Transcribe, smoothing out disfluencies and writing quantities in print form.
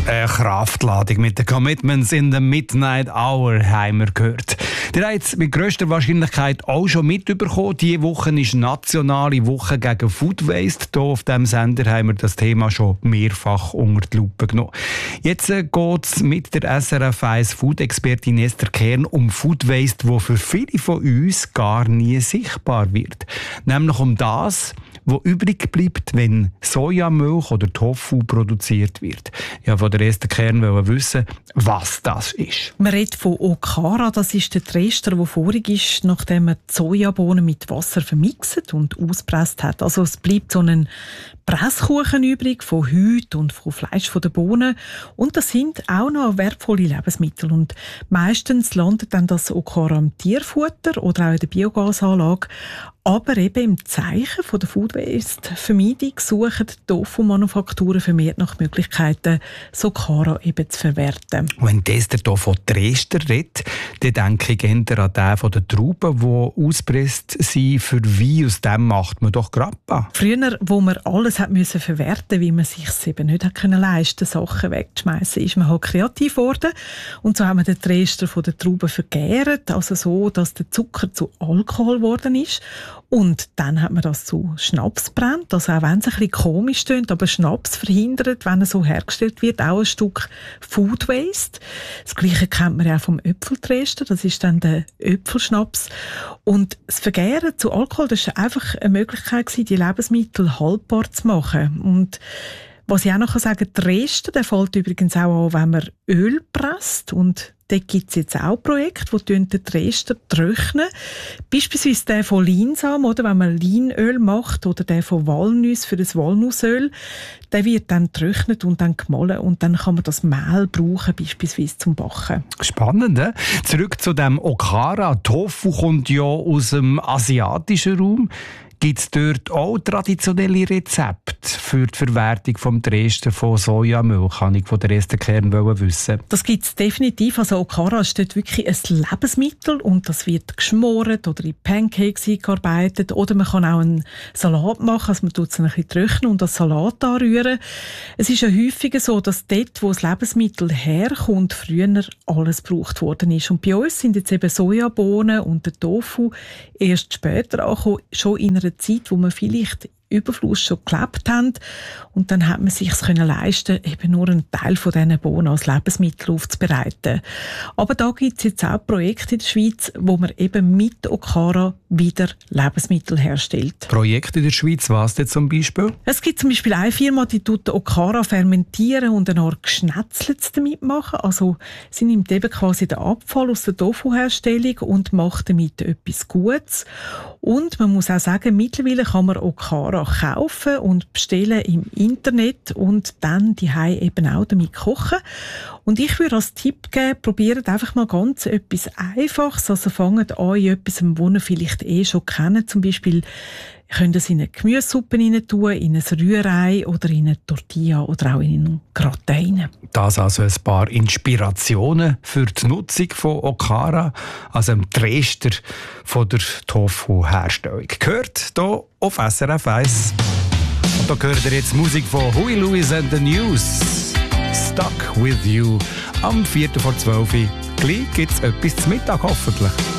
Eine Kraftladung mit den Commitments in the Midnight Hour haben wir gehört. Ihr habt es mit grösster Wahrscheinlichkeit auch schon mitbekommen. Diese Woche ist nationale Woche gegen Food Waste. Hier auf diesem Sender haben wir das Thema schon mehrfach unter die Lupe genommen. Jetzt geht es mit der SRF 1 Food-Expertin Esther Kern um Food Waste, wo für viele von uns gar nie sichtbar wird. Nämlich um das, was übrig bleibt, wenn Sojamilch oder Tofu produziert wird. Ja, von der Esther Kern wollen wissen, was das ist. Man redet von Okara, das ist der Trester, der vorig ist, nachdem man die Sojabohnen mit Wasser vermixt und ausgepresst hat. Also es bleibt so ein Presskuchen übrig von Häuten und von Fleisch von den Bohnen. Und das sind auch noch wertvolle Lebensmittel. Und meistens landet dann das Okara im Tierfutter oder auch in der Biogasanlage. Aber eben im Zeichen von der Food Waste Vermeidung suchen Tofu-Manufakturen vermehrt nach Möglichkeiten, so Okara eben zu verwerten. Wenn Esther hier von Trester redet, dann denke ich eher an den von den Trauben, die ausgepresst sind für Wein. Aus dem macht man doch Grappa. Früher, wo man alles hat müssen verwerten, weil man sich eben nicht hat können leisten, Sachen wegzuschmeißen, ist man halt kreativ geworden. Und so haben wir den Trester von den Trauben vergärt, also so, dass der Zucker zu Alkohol geworden ist. Und dann hat man das zu Schnaps brennt, also auch wenn es ein bisschen komisch tönt, aber Schnaps verhindert, wenn er so hergestellt wird, auch ein Stück Food Waste. Das Gleiche kennt man ja auch vom Äpfeltrester, das ist dann der Äpfelschnaps. Und das Vergären zu Alkohol, das war einfach eine Möglichkeit, die Lebensmittel haltbar zu machen. Und was ich auch noch sagen kann, der Rester, der fällt übrigens auch an, wenn man Öl presst. Und dort gibt es jetzt auch Projekte, die den Rester trocknen. Beispielsweise der von Leinsamen, oder wenn man Leinöl macht, oder der von Walnüssen für das Walnussöl. Der wird dann getrocknet und dann gemahlen. Und dann kann man das Mehl brauchen, beispielsweise zum Backen. Spannend, ne? Zurück zu dem Okara. Tofu kommt ja aus dem asiatischen Raum. Gibt es dort auch traditionelle Rezepte für die Verwertung vom Trester von Sojamilch? Kann ich von der Esther Kern wissen. Das gibt es definitiv. Also Okara ist dort wirklich ein Lebensmittel und das wird geschmort oder in Pancakes eingearbeitet. Oder man kann auch einen Salat machen, also man tut es ein bisschen trocknen und das Salat anrühren. Es ist ja häufiger so, dass dort, wo das Lebensmittel herkommt, früher alles gebraucht worden ist. Und bei uns sind jetzt eben Sojabohnen und der Tofu erst später angekommen, schon in einer Zeit, wo man vielleicht Überfluss schon gelebt haben. Und dann hat man sich es leisten, eben nur einen Teil von diesen Bohnen als Lebensmittel aufzubereiten. Aber da gibt es jetzt auch Projekte in der Schweiz, wo man eben mit Okara wieder Lebensmittel herstellt. Projekte in der Schweiz, was denn zum Beispiel? Es gibt zum Beispiel eine Firma, die tut Okara fermentieren und eine Art Geschnetzlets damit machen. Also sie nimmt eben quasi den Abfall aus der Tofu-Herstellung und macht damit etwas Gutes. Und man muss auch sagen, mittlerweile kann man Okara kaufen und bestellen im Internet und dann daheim eben auch damit kochen. Und ich würde als Tipp geben, probiert einfach mal ganz etwas Einfaches. Also fangt an in etwas, was ihr vielleicht schon kennt. Zum Beispiel könnt ihr es in eine Gemüsesuppe rein tun, in ein Rührei oder in eine Tortilla oder auch in einen Gratin. Das also ein paar Inspirationen für die Nutzung von Okara, also dem Trester von der Tofu-Herstellung. Gehört hier auf SRF 1. Und da hört ihr jetzt Musik von Huey Lewis and the News. Stuck with you. Am 4:12 Uhr. Gleich gibt es etwas zum Mittag hoffentlich.